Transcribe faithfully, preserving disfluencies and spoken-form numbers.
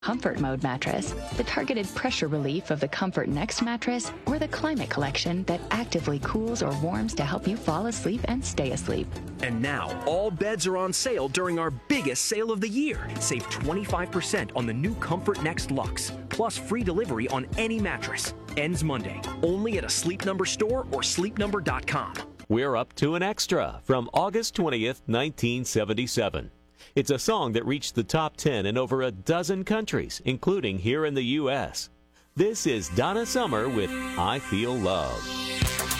Comfort Mode mattress, the targeted pressure relief of the Comfort Next mattress, or the Climate Collection that actively cools or warms to help you fall asleep and stay asleep. And now, all beds are on sale during our biggest sale of the year. Save twenty-five percent on the new Comfort Next Luxe, plus free delivery on any mattress. Ends Monday, only at a Sleep Number store or sleep number dot com. We're up to an extra from August twentieth, nineteen seventy-seven. It's a song that reached the top ten in over a dozen countries, including here in the U S This is Donna Summer with I Feel Love.